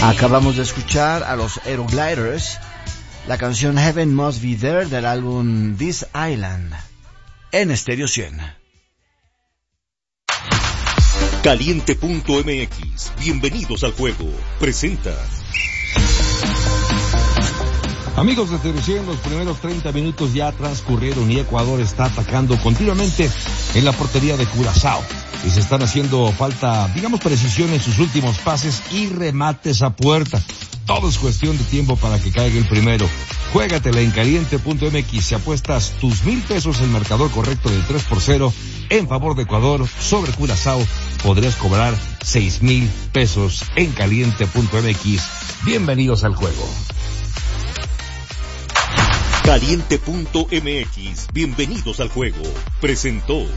Acabamos de escuchar a los Aerogliders, la canción Heaven Must Be There del álbum This Island, en Stereo 100. Caliente.mx, bienvenidos al juego, presenta. Amigos de Stereo 100, los primeros 30 minutos ya transcurrieron y Ecuador está atacando continuamente en la portería de Curazao. Y se están haciendo falta, precisión en sus últimos pases y remates a puerta. Todo es cuestión de tiempo para que caiga el primero. Juégatela en Caliente.mx. Si apuestas tus $1,000 el marcador correcto del 3-0 en favor de Ecuador sobre Curazao, podrías cobrar $6,000 en Caliente.mx. Bienvenidos al juego. Caliente.mx, bienvenidos al juego, presentó.